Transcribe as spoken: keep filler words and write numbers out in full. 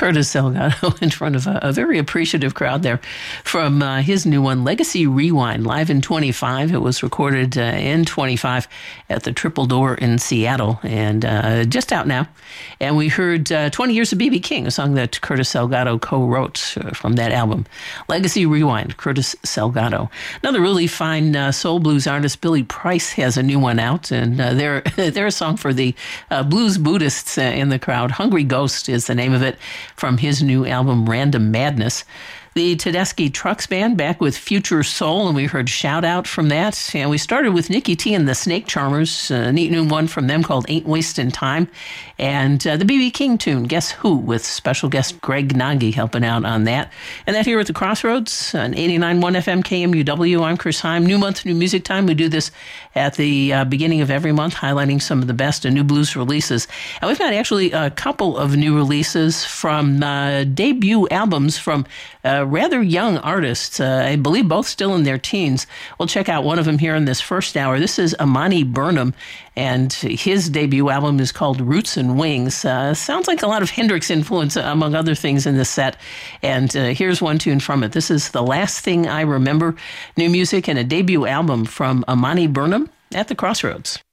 Curtis Salgado in front of a, a very appreciative crowd there from uh, his new one, Legacy Rewind, live in twenty-five. It was recorded uh, in twenty-five at the Triple Door in Seattle and uh, just out now. And we heard uh, twenty Years of B B King, a song that Curtis Salgado co-wrote uh, from that album. Legacy Rewind, Curtis Salgado. Another really fine uh, soul blues artist, Billy Price, has a new one out, and uh, they're, they're a song for the uh, blues Buddhists uh, in the crowd. Hungry Ghost is the name of it, from his new album, Random Madness. The Tedeschi Trucks Band back with Future Soul, and we heard Shout Out from that. And we started with Nikki T and the Snake Charmers, a neat new one from them called Ain't Wastin' Time. And uh, the B B King tune, Guess Who, with special guest Greg Nagy helping out on that. And that here at the Crossroads on eighty-nine point one F M K M U W. I'm Chris Heim. New month, new music time. We do this at the uh, beginning of every month, highlighting some of the best and new blues releases. And we've got actually a couple of new releases from uh, debut albums from uh, rather young artists. Uh, I believe both still in their teens. We'll check out one of them here in this first hour. This is Amani Burnham, and his debut album is called Roots and Wings. Uh, sounds like a lot of Hendrix influence, among other things, in this set. And uh, here's one tune from it. This is The Last Thing I Remember, new music and a debut album from Amani Burnham at the Crossroads.